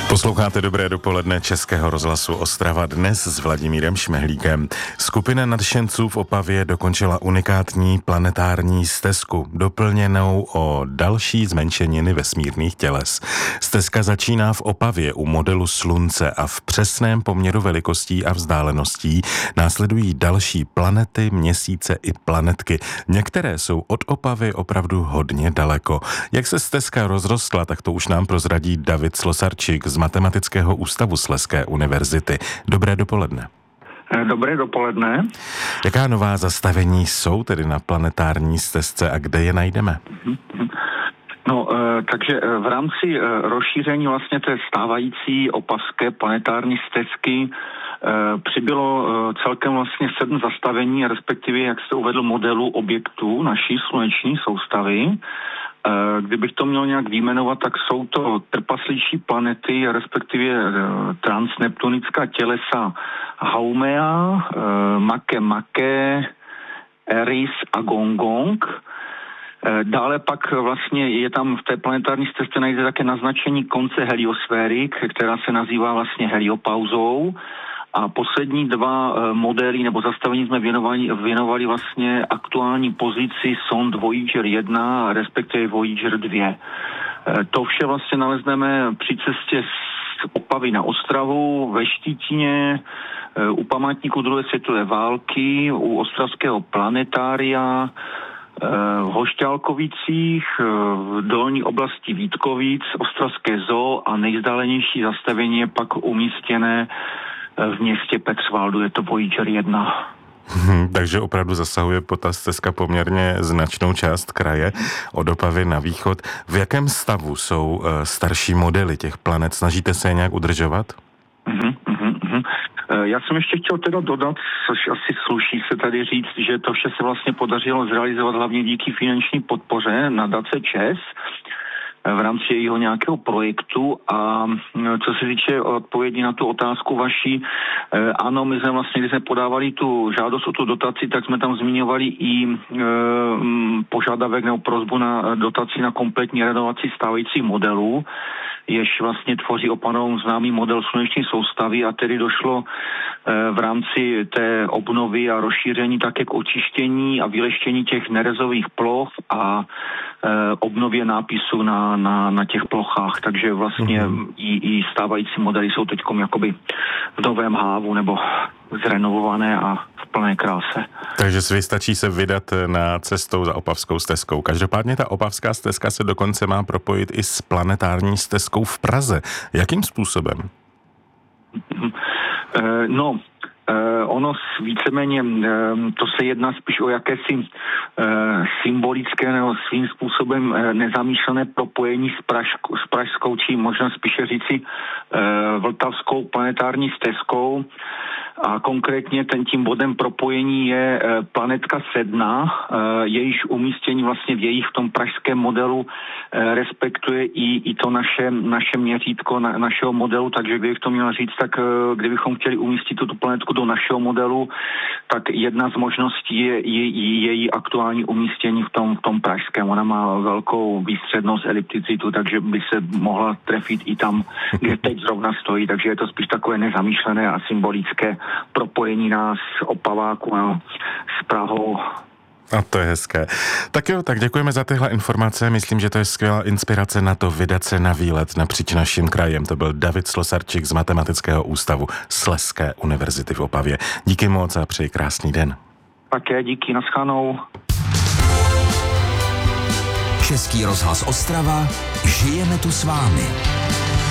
Posloucháte Dobré dopoledne Českého rozhlasu Ostrava dnes s Vladimírem Šmehlíkem. Skupina nadšenců v Opavě dokončila unikátní planetární stezku, doplněnou o další zmenšeniny vesmírných těles. Stezka začíná v Opavě u modelu Slunce a v přesném poměru velikostí a vzdáleností následují další planety, měsíce i planetky. Některé jsou od Opavy opravdu hodně daleko. Jak se stezka rozrostla, tak to už nám prozradí David Slosarčík z Matematického ústavu Slezské univerzity. Dobré dopoledne. Dobré dopoledne. Jaká nová zastavení jsou tedy na planetární stezce a kde je najdeme? No, takže v rámci rozšíření vlastně té stávající opavské planetární stezky přibylo celkem vlastně 7 zastavení, respektive, jak jste uvedl, modelů objektů naší sluneční soustavy. Kdybych to měl nějak vyjmenovat, tak jsou to trpaslíčí planety, respektive transneptunická tělesa Haumea, Makemake, Eris a Gongong. Dále pak vlastně je tam v té planetární stezce najde také naznačení konce heliosféry, která se nazývá vlastně heliopauzou. A poslední 2 modely nebo zastavení jsme věnovali vlastně aktuální pozici sond Voyager 1, respektive Voyager 2. To vše vlastně nalezneme při cestě z Opavy na Ostravu, ve Štítině, u památníku druhé světové války, u ostravského planetária, v Hošťálkovicích, v dolní oblasti Vítkovic, ostravské zoo a nejvzdálenější zastavení je pak umístěné v městě Petzvaldu, je to Voyager 1. Takže opravdu zasahuje po ta stezka poměrně značnou část kraje od Opavy na východ. V jakém stavu jsou starší modely těch planet? Snažíte se je nějak udržovat? Já jsem ještě chtěl teda dodat, což asi sluší se tady říct, že to vše se vlastně podařilo zrealizovat hlavně díky finanční podpoře nadace ČES v rámci jejího nějakého projektu. A co se týče odpovědi na tu otázku vaší, ano, my jsme vlastně, když jsme podávali tu žádost o tu dotaci, tak jsme tam zmiňovali i požadavek nebo prosbu na dotaci na kompletní renovaci stávajících modelů, jež vlastně tvoří Opavou známý model sluneční soustavy, a tedy došlo v rámci té obnovy a rozšíření také k očištění a vyleštění těch nerezových ploch a obnově nápisů na těch plochách, takže vlastně i stávající modely jsou teďkom jakoby v novém hávu nebo zrenovované a v plné kráse. Takže stačí se vydat na cestou za opavskou stezkou. Každopádně ta opavská stezka se dokonce má propojit i s planetární stezkou v Praze. Jakým způsobem? Ono víceméně, to se jedná spíš o jakési symbolické nebo svým způsobem nezamýšlené propojení s pražskou, či možná spíše říci vltavskou planetární stezkou. A konkrétně tím bodem propojení je planetka Sedna, jejíž umístění vlastně v jejich v tom pražském modelu respektuje i to naše měřítko našeho modelu, takže kdybych to měl říct, tak kdybychom chtěli umístit tuto planetku do našeho modelu, tak jedna z možností je její aktuální umístění v tom pražském. Ona má velkou výstřednost, elipticitu, takže by se mohla trefit i tam, kde teď zrovna stojí, takže je to spíš takové nezamýšlené a symbolické propojení nás Opaváku s Prahou. A to je hezké. Tak jo, tak děkujeme za tyhle informace. Myslím, že to je skvělá inspirace na to vydat se na výlet napříč naším krajem. To byl David Slosarčík z Matematického ústavu Slezské univerzity v Opavě. Díky moc a přeji krásný den. Také díky, naschledanou. Český rozhlas Ostrava, žijeme tu s vámi.